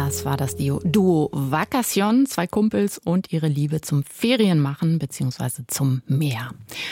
Das war das Duo Vacation, 2 Kumpels und ihre Liebe zum Ferienmachen bzw. zum Meer.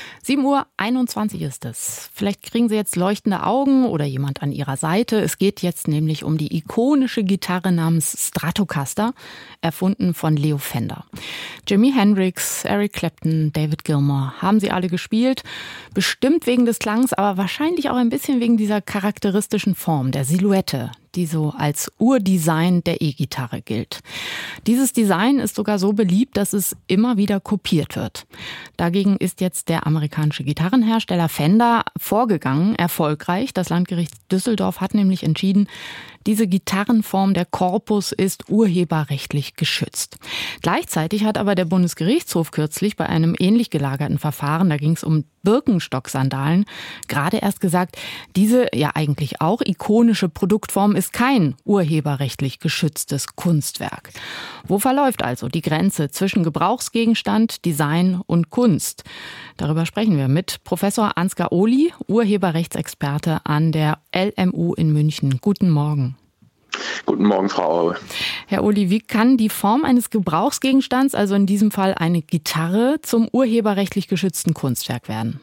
7:21 Uhr ist es. Vielleicht kriegen Sie jetzt leuchtende Augen oder jemand an Ihrer Seite. Es geht jetzt nämlich um die ikonische Gitarre namens Stratocaster, erfunden von Leo Fender. Jimi Hendrix, Eric Clapton, David Gilmour haben sie alle gespielt. Bestimmt wegen des Klangs, aber wahrscheinlich auch ein bisschen wegen dieser charakteristischen Form, der Silhouette, die so als Urdesign der E-Gitarre gilt. Dieses Design ist sogar so beliebt, dass es immer wieder kopiert wird. Dagegen ist jetzt der amerikanische Gitarrenhersteller Fender vorgegangen, erfolgreich. Das Landgericht Düsseldorf hat nämlich entschieden, diese Gitarrenform, der Korpus, ist urheberrechtlich geschützt. Gleichzeitig hat aber der Bundesgerichtshof kürzlich bei einem ähnlich gelagerten Verfahren, da ging es um Birkenstock-Sandalen, gerade erst gesagt, diese ja eigentlich auch ikonische Produktform ist kein urheberrechtlich geschütztes Kunstwerk. Wo verläuft also die Grenze zwischen Gebrauchsgegenstand, Design und Kunst? Darüber sprechen wir mit Professor Ansgar Ohly, Urheberrechtsexperte an der LMU in München. Guten Morgen. Guten Morgen, Frau Aue. Herr Ohly, wie kann die Form eines Gebrauchsgegenstands, also in diesem Fall eine Gitarre, zum urheberrechtlich geschützten Kunstwerk werden?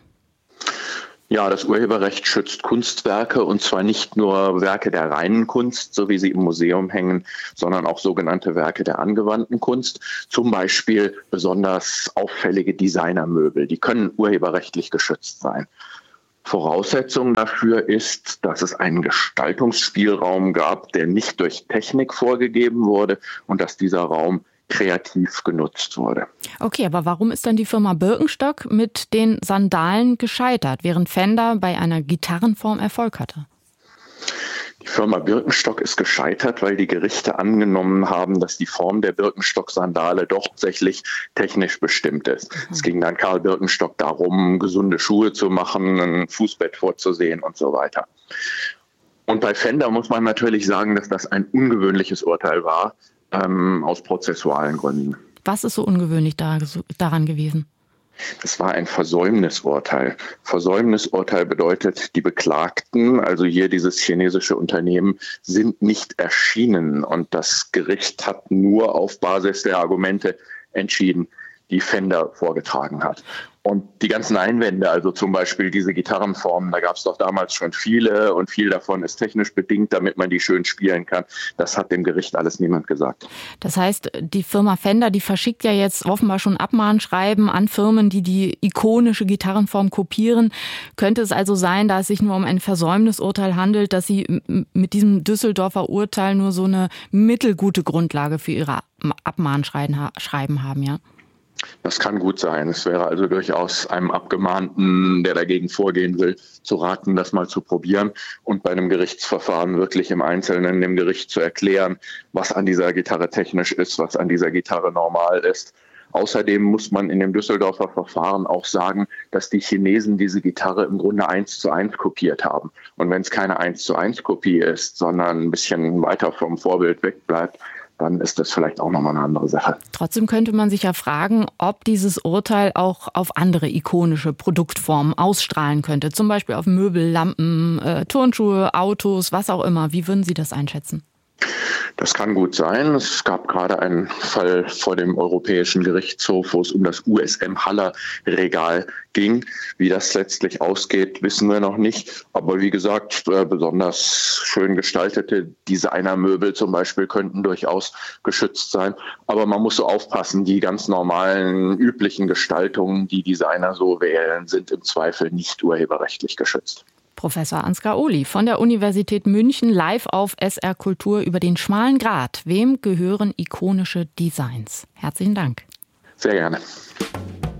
Ja, das Urheberrecht schützt Kunstwerke, und zwar nicht nur Werke der reinen Kunst, so wie sie im Museum hängen, sondern auch sogenannte Werke der angewandten Kunst. Zum Beispiel besonders auffällige Designermöbel. Die können urheberrechtlich geschützt sein. Voraussetzung dafür ist, dass es einen Gestaltungsspielraum gab, der nicht durch Technik vorgegeben wurde und dass dieser Raum kreativ genutzt wurde. Okay, aber warum ist dann die Firma Birkenstock mit den Sandalen gescheitert, während Fender bei einer Gitarrenform Erfolg hatte? Die Firma Birkenstock ist gescheitert, weil die Gerichte angenommen haben, dass die Form der Birkenstock-Sandale doch tatsächlich technisch bestimmt ist. Es ging dann Karl Birkenstock darum, gesunde Schuhe zu machen, ein Fußbett vorzusehen und so weiter. Und bei Fender muss man natürlich sagen, dass das ein ungewöhnliches Urteil war, aus prozessualen Gründen. Was ist so ungewöhnlich daran gewesen? Es war ein Versäumnisurteil. Versäumnisurteil bedeutet, die Beklagten, also hier dieses chinesische Unternehmen, sind nicht erschienen. Und das Gericht hat nur auf Basis der Argumente entschieden, die Fender vorgetragen hat. Und die ganzen Einwände, also zum Beispiel diese Gitarrenformen, da gab es doch damals schon viele und viel davon ist technisch bedingt, damit man die schön spielen kann. Das hat dem Gericht alles niemand gesagt. Das heißt, die Firma Fender, die verschickt ja jetzt offenbar schon Abmahnschreiben an Firmen, die die ikonische Gitarrenform kopieren. Könnte es also sein, da es sich nur um ein Versäumnisurteil handelt, dass sie mit diesem Düsseldorfer Urteil nur so eine mittelgute Grundlage für ihre Abmahnschreiben haben, ja? Das kann gut sein. Es wäre also durchaus einem Abgemahnten, der dagegen vorgehen will, zu raten, das mal zu probieren und bei einem Gerichtsverfahren wirklich im Einzelnen dem Gericht zu erklären, was an dieser Gitarre technisch ist, was an dieser Gitarre normal ist. Außerdem muss man in dem Düsseldorfer Verfahren auch sagen, dass die Chinesen diese Gitarre im Grunde 1:1 kopiert haben. Und wenn es keine 1:1 Kopie ist, sondern ein bisschen weiter vom Vorbild wegbleibt, dann ist das vielleicht auch nochmal eine andere Sache. Trotzdem könnte man sich ja fragen, ob dieses Urteil auch auf andere ikonische Produktformen ausstrahlen könnte. Zum Beispiel auf Möbel, Lampen, Turnschuhe, Autos, was auch immer. Wie würden Sie das einschätzen? Das kann gut sein. Es gab gerade einen Fall vor dem Europäischen Gerichtshof, wo es um das USM-Haller-Regal ging. Wie das letztlich ausgeht, wissen wir noch nicht. Aber wie gesagt, besonders schön gestaltete Designermöbel zum Beispiel könnten durchaus geschützt sein. Aber man muss so aufpassen, die ganz normalen, üblichen Gestaltungen, die Designer so wählen, sind im Zweifel nicht urheberrechtlich geschützt. Professor Ansgar Ohly von der Universität München live auf SR Kultur über den schmalen Grat. Wem gehören ikonische Designs? Herzlichen Dank. Sehr gerne.